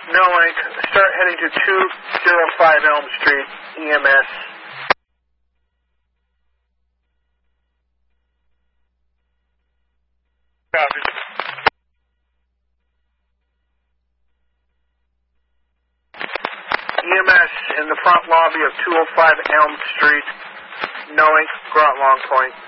No link. Start heading to 205 Elm Street, EMS. Copy. EMS in the front lobby of 205 Elm Street. No link. Go out Long Point.